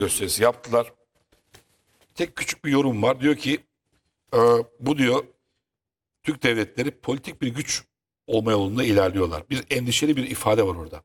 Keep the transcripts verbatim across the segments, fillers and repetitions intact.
gösterisi yaptılar. Tek küçük bir yorum var. Diyor ki e, bu diyor Türk devletleri politik bir güç olma yolunda ilerliyorlar. Bir endişeli bir ifade var orada.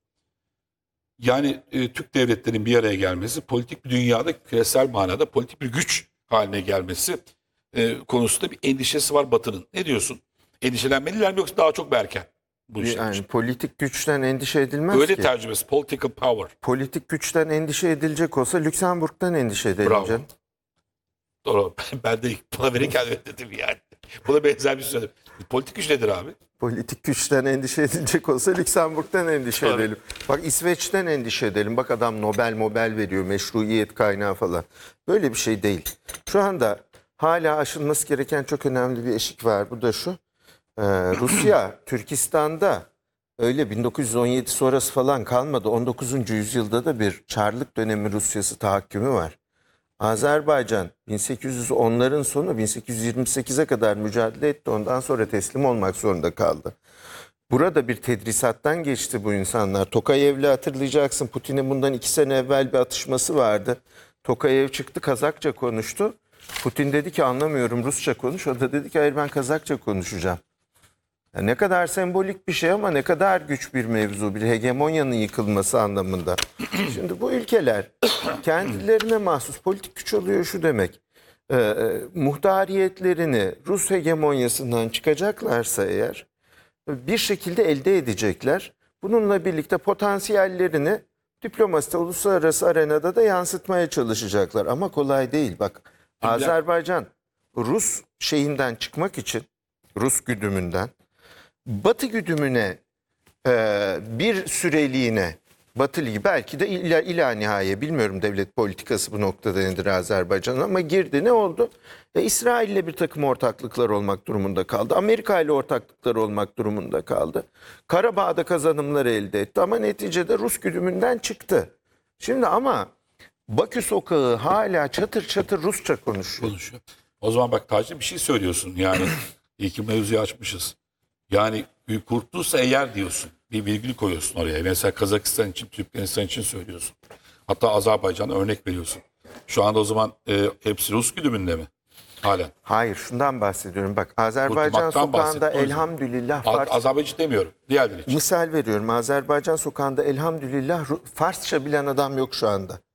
Yani e, Türk devletlerinin bir araya gelmesi, politik bir dünyada küresel manada politik bir güç haline gelmesi e, konusunda bir endişesi var Batı'nın. Ne diyorsun? Endişelenmeliler mi yoksa daha çok mu erken bu Bir- işler Yani için? politik güçten endişe edilmez Öyle ki. tercümesi, political power. Politik güçten endişe edilecek olsa Lüksemburg'dan endişe edelim Bravo. canım. Doğru. Ben de buna verirken evet dedim yani. Buna benzer bir şey söyledim. Politik güç nedir abi? Politik güçten endişe edilecek olsa Lüksemburg'dan endişe Tabii. edelim. Bak İsveç'ten endişe edelim. Bak adam Nobel Nobel veriyor, meşruiyet kaynağı falan. Böyle bir şey değil. Şu anda hala aşılması gereken çok önemli bir eşik var. Bu da şu. Ee, Rusya, Türkistan'da öyle bin dokuz yüz on yedi sonrası falan kalmadı. on dokuzuncu yüzyılda da bir Çarlık dönemi Rusyası tahakkümü var. Azerbaycan bin sekiz yüz onların sonu bin sekiz yüz yirmi sekize kadar mücadele etti. Ondan sonra teslim olmak zorunda kaldı. Burada bir tedrisattan geçti bu insanlar. Tokayev'le hatırlayacaksın. Putin'in bundan iki sene evvel bir atışması vardı. Tokayev çıktı, Kazakça konuştu. Putin dedi ki anlamıyorum, Rusça konuş. O da dedi ki hayır ben Kazakça konuşacağım. Ya ne kadar sembolik bir şey ama ne kadar güç bir mevzu, bir hegemonyanın yıkılması anlamında. Şimdi bu ülkeler kendilerine mahsus politik güç oluyor şu demek. Ee, e, muhtariyetlerini Rus hegemonyasından çıkacaklarsa eğer bir şekilde elde edecekler. Bununla birlikte potansiyellerini diplomaside, uluslararası arenada da yansıtmaya çalışacaklar. Ama kolay değil bak. Azerbaycan Rus şeyinden çıkmak için, Rus güdümünden, Batı güdümüne e, bir süreliğine, Batı Ligi belki de ila, ila nihaye bilmiyorum devlet politikası bu noktada nedir Azerbaycan'ın ama girdi ne oldu? E, İsrail ile bir takım ortaklıklar olmak durumunda kaldı. Amerika ile ortaklıklar olmak durumunda kaldı. Karabağ'da kazanımlar elde etti ama neticede Rus güdümünden çıktı. Şimdi ama Bakü sokağı hala çatır çatır Rusça konuşuyor. Konuşuyor. O zaman bak Taci bir şey söylüyorsun yani. İyi ki mevzuyu açmışız. Yani kurtulsa eğer diyorsun. Bir virgül koyuyorsun oraya. Mesela Kazakistan için, Türkmenistan için söylüyorsun. Hatta Azerbaycan'a örnek veriyorsun. Şu anda o zaman e, hepsi Rus güdümünde mi? Halen. Hayır şundan bahsediyorum. Bak Azerbaycan Kurtulmaktan sokağında bahsettim o yüzden. elhamdülillah Az- Fars... Azerbaycan demiyorum. Diğerleri için. Misal veriyorum Azerbaycan sokağında elhamdülillah Ru- Farsça bilen adam yok şu anda.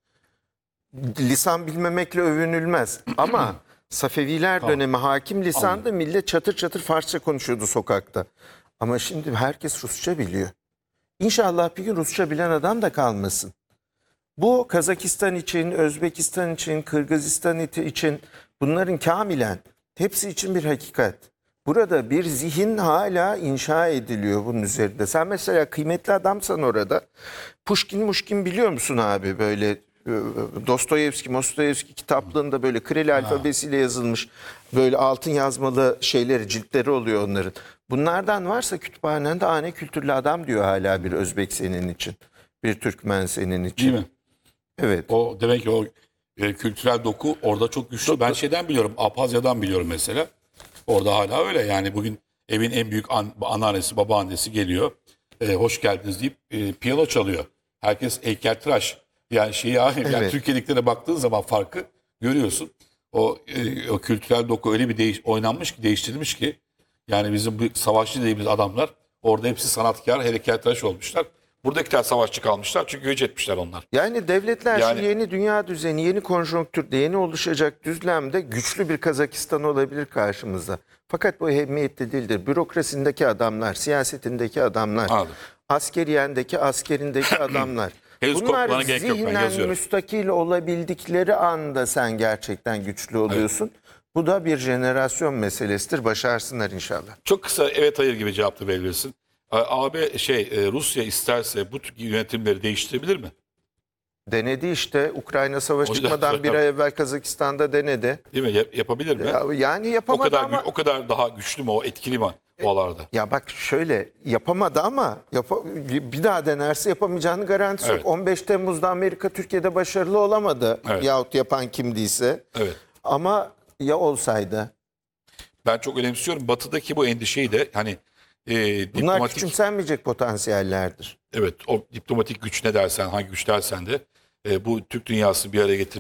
Lisan bilmemekle övünülmez ama Safeviler dönemi hakim lisandı, millet çatır çatır Farsça konuşuyordu sokakta. Ama şimdi herkes Rusça biliyor. İnşallah bir gün Rusça bilen adam da kalmasın. Bu Kazakistan için, Özbekistan için, Kırgızistan için bunların kamilen hepsi için bir hakikat. Burada bir zihin hala inşa ediliyor bunun üzerinde. Sen mesela kıymetli adamsan orada. Pushkin Muşkin biliyor musun abi böyle e, Dostoyevski, Mostoyevski kitaplığında böyle Kiril alfabesiyle yazılmış böyle altın yazmalı şeyleri, ciltleri oluyor onların. Bunlardan varsa kütüphanende hane kültürlü adam diyor hala bir Özbek senin için. Bir Türkmen senin için. Değil mi? Evet. O demek ki o e, kültürel doku orada çok güçlü. Ben şeyden biliyorum. Apazya'dan biliyorum mesela. Orada hala öyle. Yani bugün evin en büyük an, anneannesi, babaannesi geliyor. E, hoş geldiniz deyip e, piyano çalıyor. Herkes heykeltıraş. Yani şeyi yani Evet. Türkiye'dekilere baktığın zaman farkı görüyorsun. O, e, o kültürel doku öyle bir değiş, oynanmış ki, değiştirilmiş ki. Yani bizim bu savaşçı dediğimiz adamlar orada hepsi sanatkar, heykeltıraş olmuşlar. Buradakiler savaşçı kalmışlar çünkü göç etmişler onlar. Yani devletler Yani- şu yeni dünya düzeni, yeni konjonktürde, yeni oluşacak düzlemde güçlü bir Kazakistan olabilir karşımızda. Fakat bu ehemmiyetli değildir. Bürokrasindeki adamlar, siyasetindeki adamlar, Anladım. askeriyendeki, askerindeki adamlar. Henüz Bunlar korkmana gerek yok, ben zihnen yazıyorum. müstakil olabildikleri anda sen gerçekten güçlü oluyorsun. Bu da bir jenerasyon meselesidir. Başarsınlar inşallah. Çok kısa evet hayır gibi cevap da verebilirsin. A B şey e, Rusya isterse bu tür yönetimleri değiştirebilir mi? Denedi işte. Ukrayna savaşı O yüzden- çıkmadan bir ay evvel Kazakistan'da denedi. Değil mi? Yap- yapabilir mi? Ya, yani o yapamadı kadar ama... gü- o kadar daha güçlü mü o etkili mi o alarda? Ya bak şöyle yapamadı ama yapa- bir daha denerse yapamayacağını garantisi Evet. yok. on beş Temmuz'da Amerika Türkiye'de başarılı olamadı Evet. yahut yapan kimdiyse. Evet. Ama ya olsaydı? Ben çok önemsiyorum. Batı'daki bu endişeyi de hani e, Bunlar diplomatik küçümsenmeyecek potansiyellerdir. evet o diplomatik güç ne dersen hangi güç dersen de e, bu Türk dünyasını bir araya getirmek